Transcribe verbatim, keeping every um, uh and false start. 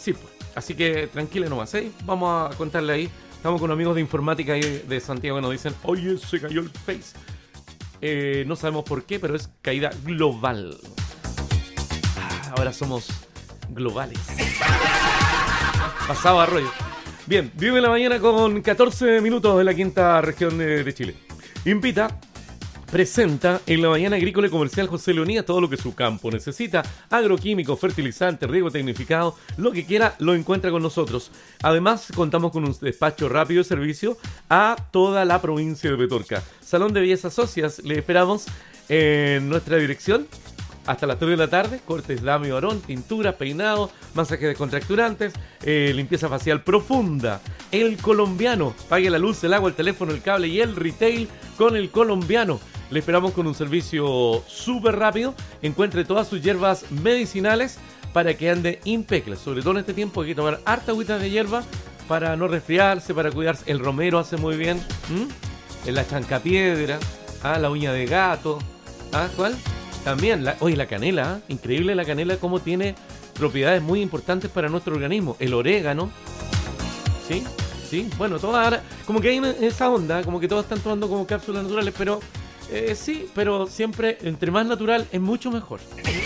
Sí, pues. Así que tranquila nomás, ¿eh? Vamos a contarle ahí. Estamos con amigos de informática ahí de Santiago que nos dicen, oye, se cayó el Face. Eh, no sabemos por qué, pero es caída global. Ah, ahora somos globales. Pasado a rollo. Bien, vive la mañana con catorce minutos de la quinta región de, de Chile. Invita, presenta en la mañana agrícola y comercial José Leonidas todo lo que su campo necesita. Agroquímicos, fertilizantes, riego tecnificado, lo que quiera lo encuentra con nosotros. Además, contamos con un despacho rápido de servicio a toda la provincia de Petorca. Salón de Belleza Socias, le esperamos en nuestra dirección. Hasta las tres de la tarde, cortes dama y varón, tintura, peinado, masajes descontracturantes, eh, limpieza facial profunda. El Colombiano, pague la luz, el agua, el teléfono, el cable y el retail con El Colombiano. Le esperamos con un servicio súper rápido. Encuentre todas sus hierbas medicinales para que ande impecable. Sobre todo en este tiempo hay que tomar harta agüita de hierba para no resfriarse, para cuidarse. El romero hace muy bien. ¿Mm? La chancapiedra, ¿ah? La uña de gato. ¿Ah? ¿Cuál? También, la, oye, la canela, ¿eh? Increíble la canela, cómo tiene propiedades muy importantes para nuestro organismo. El orégano, ¿sí? Sí, bueno, todas ahora, como que hay una, esa onda, como que todos están tomando como cápsulas naturales, pero eh, sí, pero siempre, entre más natural, es mucho mejor.